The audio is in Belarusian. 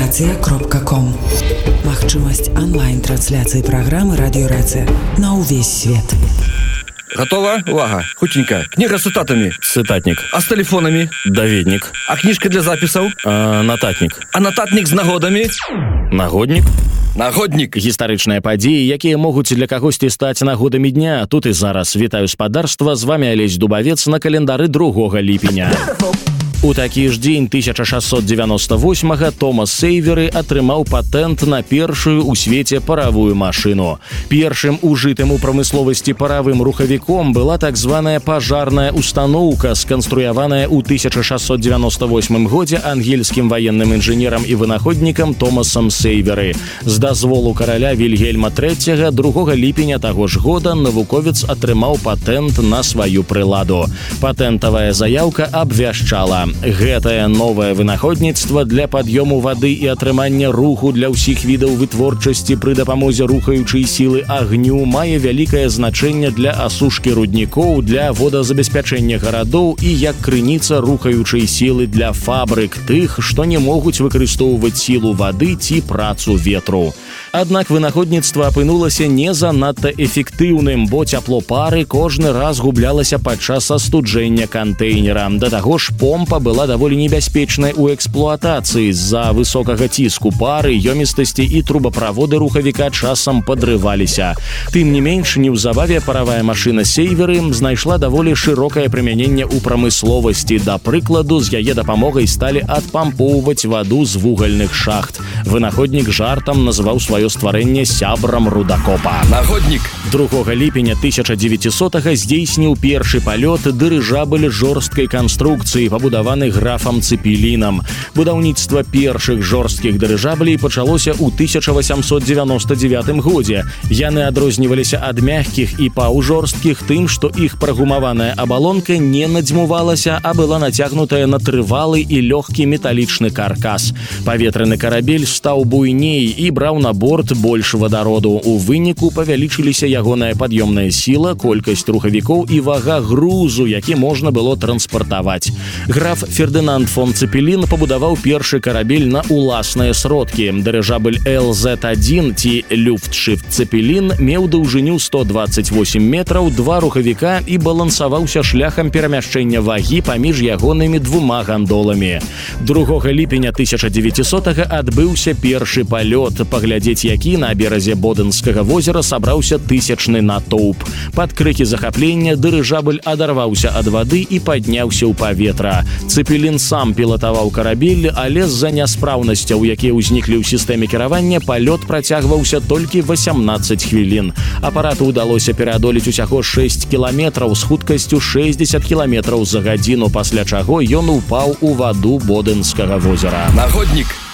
Радиорация.ком. Магчымасць онлайн-трансляцыі праграмы «Радиорация» на ўвесь свет. Готова? Увага! Хутенько. Книга с цитатами. Цитатник. А с телефонами? Даведник. А книжка для записаў? Нататник. А нататник з нагодами? Нагодник. Нагодник. Гістарычныя падзеі, якія могуць для кагосьці стаць нагодамі дня. Тут і зараз. Вітаю спадарства. З вами Алесь Дубавец на календары 2 ліпеня. У такі ж дзень 1698-га Томас Сейверы атрымаў патэнт на першую ў свеце паравую машыну. Першым ужытым у прамысловасці паравым рухавіком была так званая пажарная установка, сканструяваная ў 1698 годзе ангельскім ваенным інжынерам і вынаходнікам Томасам Сейверы. З дазволу караля Вільгельма III 2 ліпеня таго ж года навуковец атрымаў патэнт на сваю прыладу. Патэнтавая заяўка абвяшчала: гэтае новае вынаходніцтва для пад'ёму вады і атрымання руху для ўсіх відаў вытворчасці пры дапамозе рухаючай сілы агню мае вялікае значэнне для асушкі руднікоў, для водазабеспячэння гарадоў і як крыніца рухаючай сілы для фабрык, тых, што не могуць выкарыстоўваць сілу вады ці працу ветру. Аднак вынаходніцтва апынулася не занадта эфектыўным, бо цяпло пары кожны раз гублялася падчас астуджэння кантэйнера. Да таго ж помпа была даволі небяспечнай у эксплуатацыі. З-за высокага ціску пары, ёмістасці і трубаправоды рухавіка часам падрываліся. Тым не менш, неўзабаве паравая машына Сейверы знайшла даволі шырокае прымяненне ў прамысловасці. Да прыкладу, з яе дапамогай сталі адпампоўваць ваду з вугальных шахт. Вынаходнік жартам называў сваё стварэнне сябрам рудакопа. Нагоднік. 2 ліпеня 1900-га здзейсніў першы палёт дырыжабль жорсткай канструкцыі, пабудаваны графам Цепелінам. Будаўніцтва першых жорсткіх дырыжаблей пачалося ў 1899 годзе. Яны адрозніваліся ад мягкіх і паўжорсткіх тым, што іх прагумаваная абалонка не надзьмувалася, а была нацягнутая на трывалы і лёгкі металічны каркас. Паветраны карабель стаў буйней і браў на борт больш вадароду. У выніку павялічыліся ягоная пад'ёмная сіла, колькасць рухавікоў і вага грузу, які можна было транспартаваць. Граф Фердынанд фон Цепелін пабудаваў першы карабель на уласныя сродкі. Дырыжабль LZ-1 ці Люфтшифт Цепелін меў даўжыню 128 метраў, 2 рухавіка і балансаваўся шляхам перамяшчэння вагі паміж ягонымі 2 гандоламі. 2 ліпеня 1900-га адбыўся першы палёт, паглядзець які на беразе Боденскага возера сабраўся тысячны натоўп. Пад крыкі захаплення дырыжабль адарваўся ад вады і падняўся ў паветра. Цепелін сам пілатаваў карабель, але з-за няспраўнасцяў, якія ўзніклі ў сістэме кіравання, палёт працягваўся толькі 18 хвілін. Апарату ўдалося пераадолець усяго 6 кіламетраў з хуткасцю 60 кіламетраў за гадзіну, пасля чаго ён упаў у ваду Боденскага возера. Нагоднік.